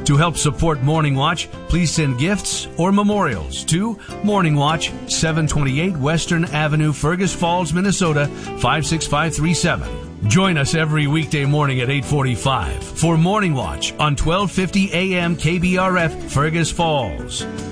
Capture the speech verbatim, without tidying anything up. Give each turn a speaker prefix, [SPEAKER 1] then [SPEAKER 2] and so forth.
[SPEAKER 1] To help support Morning Watch, please send gifts or memorials to Morning Watch, seven twenty-eight Western Avenue, Fergus Falls, Minnesota, five six five three seven. Join us every weekday morning at eight forty-five for Morning Watch on twelve fifty A M K B R F, Fergus Falls.